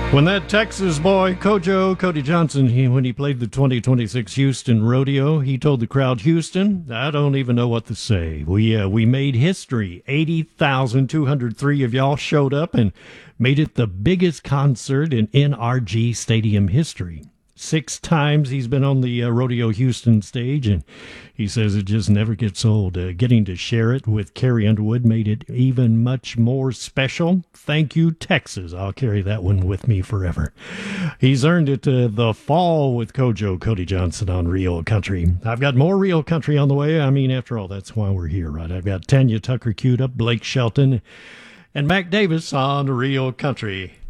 When that Texas boy, Cody Johnson, when he played the 2026 Houston Rodeo, he told the crowd, Houston, I don't even know what to say. We made history. 80,203 of y'all showed up and made it the biggest concert in NRG Stadium history. 6 times he's been on the Rodeo Houston stage, and he says it just never gets old. Getting to share it with Carrie Underwood made it even much more special. Thank you, Texas. I'll carry that one with me forever. He's earned it the fall with Cody Johnson on Real Country. I've got more Real Country on the way. I mean, after all, that's why we're here, right? I've got Tanya Tucker queued up, Blake Shelton, and Mac Davis on Real Country.